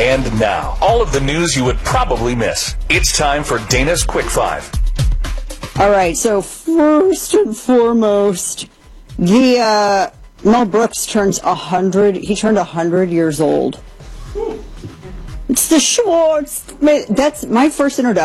And now, all of the news you would probably miss. It's time for Dana's Quick Five. All right, so first and foremost, Mel Brooks turns 100. He turned 100 years old. It's the Schwartz. That's my first introduction.